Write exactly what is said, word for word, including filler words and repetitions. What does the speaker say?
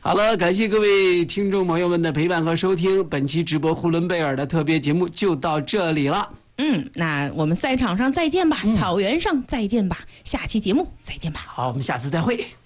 好了，感谢各位听众朋友们的陪伴和收听，本期直播呼伦贝尔的特别节目就到这里了。 嗯，那我们赛场上再见吧，嗯、草原上再见吧，下期节目再见吧。 好，我们下次再会。